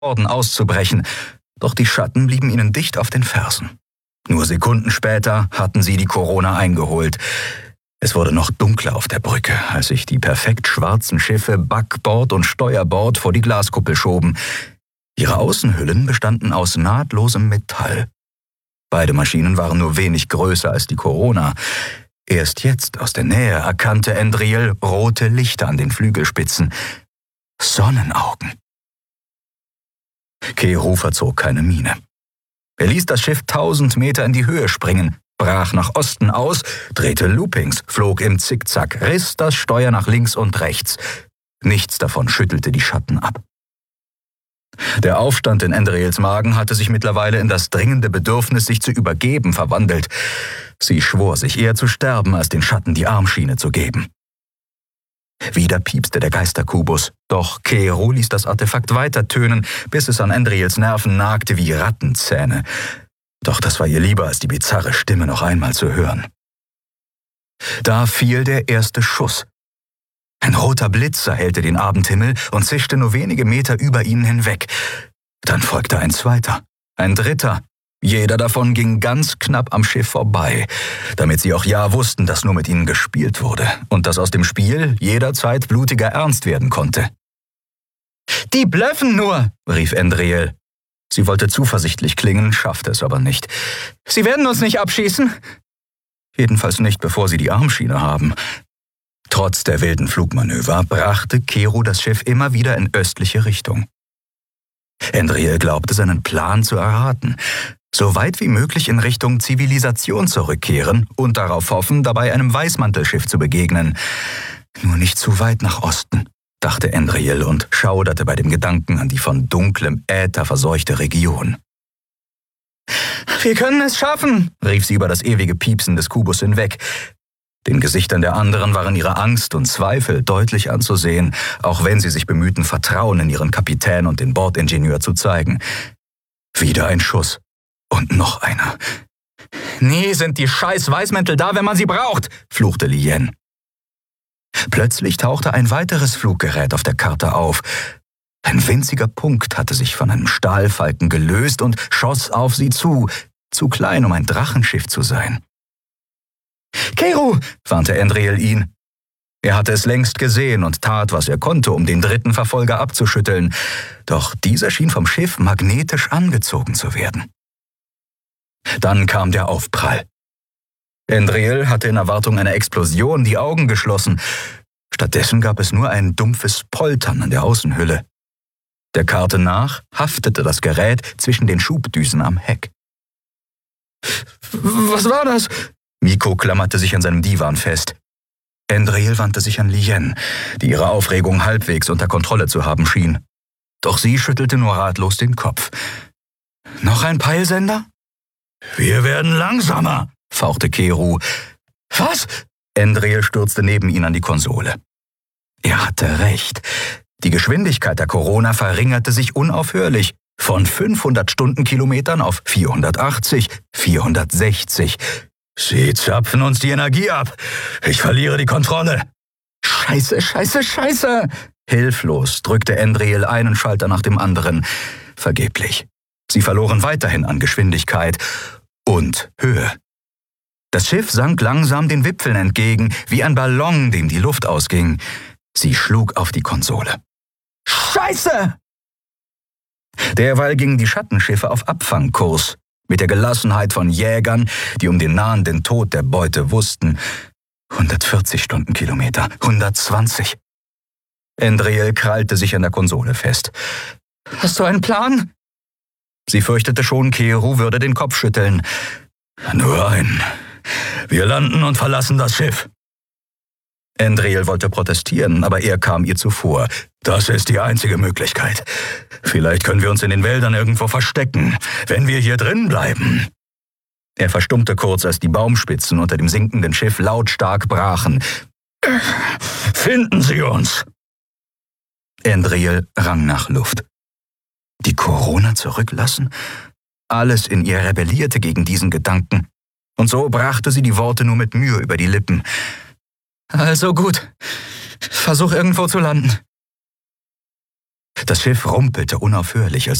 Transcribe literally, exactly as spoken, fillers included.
Norden auszubrechen, doch die Schatten blieben ihnen dicht auf den Fersen. Nur Sekunden später hatten sie die Corona eingeholt. Es wurde noch dunkler auf der Brücke, als sich die perfekt schwarzen Schiffe Backbord und Steuerbord vor die Glaskuppel schoben. Ihre Außenhüllen bestanden aus nahtlosem Metall. Beide Maschinen waren nur wenig größer als die Corona. Erst jetzt aus der Nähe erkannte Andriel rote Lichter an den Flügelspitzen. Sonnenaugen. Kero verzog keine Miene. Er ließ das Schiff tausend Meter in die Höhe springen, brach nach Osten aus, drehte Loopings, flog im Zickzack, riss das Steuer nach links und rechts. Nichts davon schüttelte die Schatten ab. Der Aufstand in Andriels Magen hatte sich mittlerweile in das dringende Bedürfnis, sich zu übergeben, verwandelt. Sie schwor sich eher zu sterben, als den Schatten die Armschiene zu geben. Wieder piepste der Geisterkubus, doch Kero ließ das Artefakt weiter tönen, bis es an Andriels Nerven nagte wie Rattenzähne. Doch das war ihr lieber, als die bizarre Stimme noch einmal zu hören. Da fiel der erste Schuss. Ein roter Blitz erhellte den Abendhimmel und zischte nur wenige Meter über ihnen hinweg. Dann folgte ein zweiter, ein dritter. Jeder davon ging ganz knapp am Schiff vorbei, damit sie auch ja wussten, dass nur mit ihnen gespielt wurde und dass aus dem Spiel jederzeit blutiger Ernst werden konnte. »Die blöffen nur«, rief Andriel. Sie wollte zuversichtlich klingen, schaffte es aber nicht. »Sie werden uns nicht abschießen?« »Jedenfalls nicht, bevor sie die Armschiene haben.« Trotz der wilden Flugmanöver brachte Kero das Schiff immer wieder in östliche Richtung. Andriel glaubte, seinen Plan zu erraten. So weit wie möglich in Richtung Zivilisation zurückkehren und darauf hoffen, dabei einem Weißmantelschiff zu begegnen. Nur nicht zu weit nach Osten, dachte Andriel und schauderte bei dem Gedanken an die von dunklem Äther verseuchte Region. »Wir können es schaffen«, rief sie über das ewige Piepsen des Kubus hinweg. Den Gesichtern der anderen waren ihre Angst und Zweifel deutlich anzusehen, auch wenn sie sich bemühten, Vertrauen in ihren Kapitän und den Bordingenieur zu zeigen. Wieder ein Schuss. Und noch einer. »Nie sind die scheiß Weißmäntel da, wenn man sie braucht«, fluchte Lien. Plötzlich tauchte ein weiteres Fluggerät auf der Karte auf. Ein winziger Punkt hatte sich von einem Stahlfalken gelöst und schoss auf sie zu, zu klein, um ein Drachenschiff zu sein. »Kero«, warnte Andriel ihn. Er hatte es längst gesehen und tat, was er konnte, um den dritten Verfolger abzuschütteln. Doch dieser schien vom Schiff magnetisch angezogen zu werden. Dann kam der Aufprall. Andriel hatte in Erwartung einer Explosion die Augen geschlossen. Stattdessen gab es nur ein dumpfes Poltern an der Außenhülle. Der Karte nach haftete das Gerät zwischen den Schubdüsen am Heck. »Was war das?« Mikko klammerte sich an seinem Divan fest. Andriel wandte sich an Lien, die ihre Aufregung halbwegs unter Kontrolle zu haben schien. Doch sie schüttelte nur ratlos den Kopf. »Noch ein Peilsender?« »Wir werden langsamer«, fauchte Kero. »Was?« Andriel stürzte neben ihn an die Konsole. Er hatte recht. Die Geschwindigkeit der Corona verringerte sich unaufhörlich. Von fünfhundert Stundenkilometern auf vierhundertachtzig, vierhundertsechzig. »Sie zapfen uns die Energie ab. Ich verliere die Kontrolle.« »Scheiße, scheiße, scheiße!« Hilflos drückte Andriel einen Schalter nach dem anderen. Vergeblich. Sie verloren weiterhin an Geschwindigkeit und Höhe. Das Schiff sank langsam den Wipfeln entgegen, wie ein Ballon, dem die Luft ausging. Sie schlug auf die Konsole. »Scheiße!« Derweil gingen die Schattenschiffe auf Abfangkurs, mit der Gelassenheit von Jägern, die um den nahenden Tod der Beute wussten. hundertvierzig Stundenkilometer, hundertzwanzig. Andriel krallte sich an der Konsole fest. »Hast du einen Plan?« Sie fürchtete schon, Kero würde den Kopf schütteln. »Nur einen. Wir landen und verlassen das Schiff.« Andriel wollte protestieren, aber er kam ihr zuvor. »Das ist die einzige Möglichkeit. Vielleicht können wir uns in den Wäldern irgendwo verstecken, wenn wir hier drin bleiben.« Er verstummte kurz, als die Baumspitzen unter dem sinkenden Schiff lautstark brachen. »Finden Sie uns!« Andriel rang nach Luft. Die Corona zurücklassen? Alles in ihr rebellierte gegen diesen Gedanken. Und so brachte sie die Worte nur mit Mühe über die Lippen. »Also gut, versuch irgendwo zu landen.« Das Schiff rumpelte unaufhörlich,